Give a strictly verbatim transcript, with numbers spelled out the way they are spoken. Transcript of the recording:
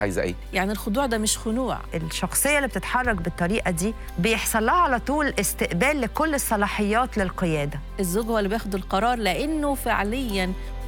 عايزه ايه؟ يعني الخضوع ده مش خنوع. الشخصية اللي بتتحرك بالطريقة دي بيحصل لها على طول استقبال لكل الصلاحيات للقيادة. الزوج هو اللي بياخد القرار لأنه فعلياً